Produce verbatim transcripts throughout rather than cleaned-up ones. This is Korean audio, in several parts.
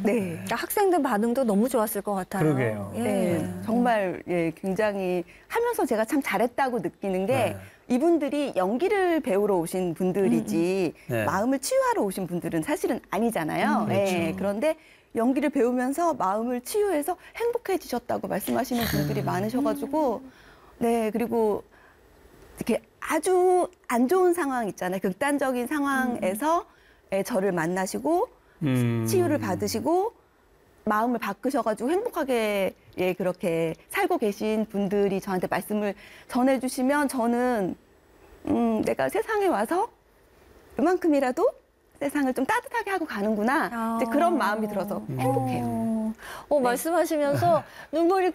네. 그러니까 학생들 반응도 너무 좋았을 것 같아요. 그러게요. 예. 네, 정말 예, 굉장히 하면서 제가 참 잘했다고 느끼는 게 네. 이분들이 연기를 배우러 오신 분들이지 네. 마음을 치유하러 오신 분들은 사실은 아니잖아요. 음, 그렇죠. 예, 그런데 연기를 배우면서 마음을 치유해서 행복해지셨다고 말씀하시는 분들이 많으셔가지고 네, 그리고 이렇게 아주 안 좋은 상황 있잖아요. 극단적인 상황에서 예, 저를 만나시고 음. 치유를 받으시고 마음을 바꾸셔가지고 행복하게 예 그렇게 살고 계신 분들이 저한테 말씀을 전해주시면 저는 음 내가 세상에 와서 이만큼이라도 세상을 좀 따뜻하게 하고 가는구나 아. 이제 그런 마음이 들어서 행복해요. 어, 어, 네. 말씀하시면서 눈물이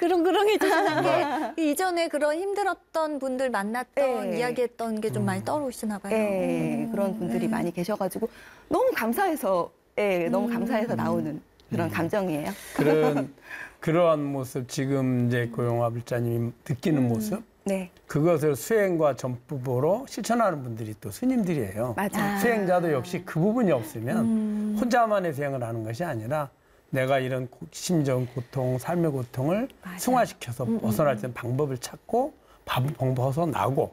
그렁그렁해지시는 게 이전에 그런 힘들었던 분들 만났던 네. 이야기했던 게 좀 많이 떠오르시나 봐요. 예, 음. 그런 분들이 네. 많이 계셔가지고 너무 감사해서 예 너무 음. 감사해서 나오는 그런 음. 감정이에요. 그런 그러한 모습 지금 이제 고용화 불자님이 느끼는 모습 네, 그것을 수행과 전법으로 실천하는 분들이 또 스님들이에요. 맞아요. 수행자도 역시 그 부분이 없으면 음. 혼자만의 수행을 하는 것이 아니라 내가 이런 고- 심정 고통, 삶의 고통을 맞아요. 승화시켜서 음, 벗어날 수 있는 방법을 찾고 방- 벗어나고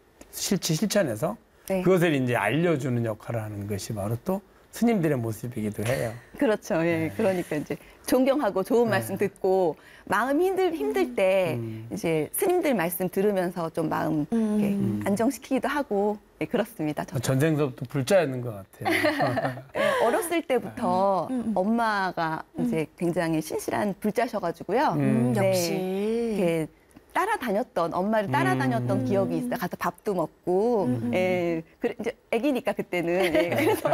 실치 실천해서 네. 그것을 이제 알려주는 역할을 하는 것이 바로 또 스님들의 모습이기도 해요. 그렇죠. 예. 그러니까 이제 존경하고 좋은 말씀 듣고 마음 힘들 힘들 때 음. 이제 스님들 말씀 들으면서 좀 마음 음. 이렇게 안정시키기도 하고 예, 그렇습니다. 저도. 전생서부터 불자였는 것 같아요. 예, 어렸을 때부터 음, 음. 엄마가 이제 굉장히 신실한 불자셔가지고요. 음. 음, 네. 역시. 이렇게 따라다녔던 엄마를 따라다녔던 음. 기억이 있어요. 가서 밥도 먹고, 음, 음. 예, 그래, 이제 아기니까 그때는 예, 그래서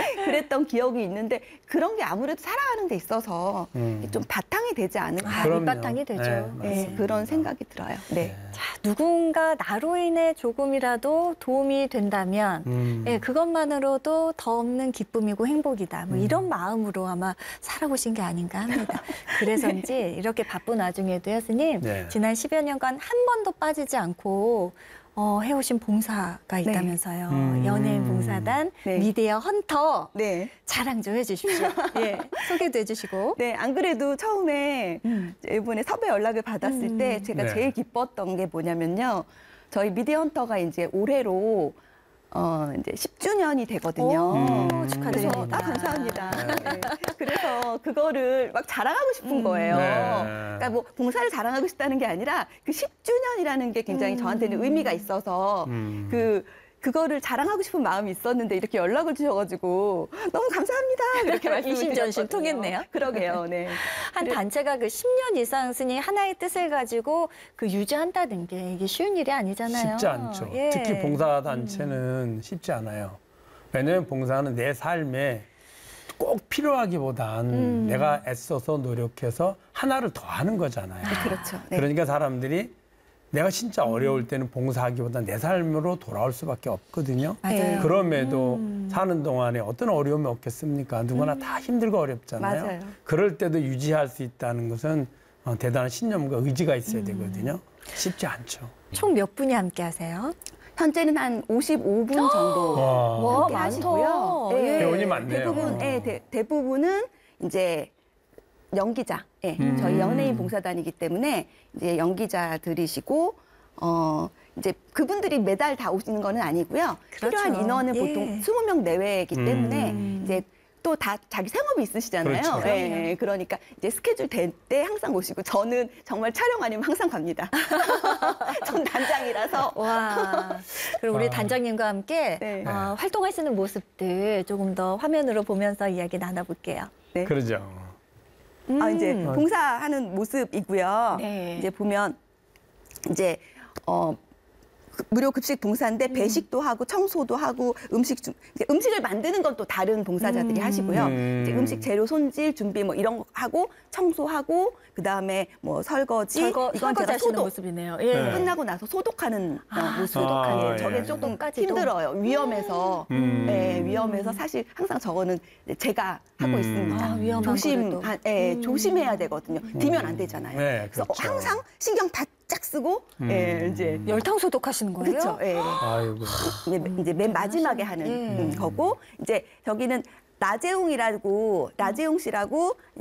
그랬던 기억이 있는데 그런 게 아무래도 살아가는 데 있어서 음. 좀 바탕이 되지 않을까. 아, 그럼요. 밑바탕이 되죠. 네, 예, 맞습니다. 그런 생각이 들어요. 네. 자, 누군가 나로 인해 조금이라도 도움이 된다면 음. 예, 그것만으로도 더 없는 기쁨이고 행복이다. 뭐 이런 마음으로 아마 살아오신 게 아닌가 합니다. 그래서인지 이렇게 바쁜 와중에도요, 스님, 네. 지난 십여 년간 한 번도 빠지지 않고 어, 해오신 봉사가 있다면서요. 음. 연예인 봉사단, 네. 미디어 헌터. 네. 자랑 좀 해주십시오. 예, 소개도 해주시고. 네, 안 그래도 처음에 음. 이번에 섭외 연락을 받았을 음. 때 제가 네. 제일 기뻤던 게 뭐냐면요. 저희 미디어 헌터가 이제 올해로 어, 이제 십 주년이 되거든요. 오, 음. 축하드립니다. 그래서, 아, 감사합니다. 네. 그래서 그거를 막 자랑하고 싶은 음. 거예요. 네. 그러니까 뭐 봉사를 자랑하고 싶다는 게 아니라 그 십 주년이라는 게 굉장히 음. 저한테는 의미가 있어서 음. 그 그거를 자랑하고 싶은 마음이 있었는데 이렇게 연락을 주셔가지고 너무 감사합니다. 이렇게 말씀을 이심전심 드렸거든요. 통했네요. 그러게요. 네. 한 그래- 단체가 그 십 년 이상 스님 하나의 뜻을 가지고 그 유지한다는 게 이게 쉬운 일이 아니잖아요. 쉽지 않죠. 예. 특히 봉사단체는 쉽지 않아요. 왜냐하면 봉사는 내 삶에 꼭 필요하기보단 음. 내가 애써서 노력해서 하나를 더 하는 거잖아요. 그렇죠. 네. 그러니까 사람들이 내가 진짜 음. 어려울 때는 봉사하기보단 내 삶으로 돌아올 수밖에 없거든요. 맞아요. 그럼에도 음. 사는 동안에 어떤 어려움이 없겠습니까? 누구나 다 힘들고 어렵잖아요. 맞아요. 그럴 때도 유지할 수 있다는 것은 어, 대단한 신념과 의지가 있어야 음. 되거든요. 쉽지 않죠. 총 몇 분이 함께 하세요? 현재는 한 오십오 분 정도 와. 와, 함께 많다. 하시고요. 예. 회원이 많네요. 대부분, 예, 대, 대부분은 이제 연기자, 예, 음. 저희 연예인 봉사단이기 때문에 이제 연기자들이시고, 어, 이제 그분들이 매달 다 오시는 거는 아니고요. 그렇죠. 필요한 인원은 예. 보통 스무 명 내외이기 음. 때문에 이제 또 다 자기 생업이 있으시잖아요. 그렇죠. 예, 그러니까 이제 스케줄 될 때 항상 오시고 저는 정말 촬영 아니면 항상 갑니다. 전 단장이라서. 와. 그럼 우리 아. 단장님과 함께 네. 어, 활동하시는 모습들 조금 더 화면으로 보면서 이야기 나눠볼게요. 네. 그러죠. 아, 이제 음. 봉사하는 모습이고요. 네. 이제 보면 이제 어 그 무료 급식 봉사인데 배식도 하고 청소도 하고 음식 중 이제 음식을 만드는 건 또 다른 봉사자들이 음. 하시고요. 음. 이제 음식 재료 손질 준비 뭐 이런 거 하고 청소하고 그다음에 뭐 설거지 설거, 이건 설거지 제가 하시는 소독 모습이네요. 예. 네. 끝나고 나서 소독하는 어, 아, 모습. 소독하는 아, 예, 저게 예. 조금 소독까지도. 힘들어요. 위험해서. 음. 예, 위험해서 사실 항상 저거는 이제 제가 하고 음. 있습니다. 아, 위험한 조심, 거를 또. 아, 예, 음. 조심해야 되거든요. 뒤면 안 되잖아요. 네, 그래서 그렇죠. 항상 신경 바짝 쓰고 음. 예, 이제 열탕 소독하시는 거예요? 그렇죠. 예. 아이고. 이제, 이제 맨 마지막에 하는 예. 음, 거고 이제 저기는 나재웅이라고 나재웅 씨라고